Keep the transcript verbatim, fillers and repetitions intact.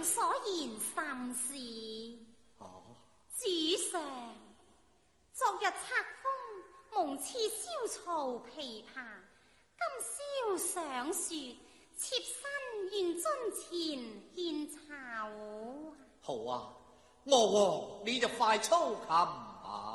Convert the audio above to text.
上所言甚是。 哦， 主上，昨日册封蒙赐萧曹琵琶，今宵上说，妾身愿尊前献丑。 好啊，娥皇你就快操琴。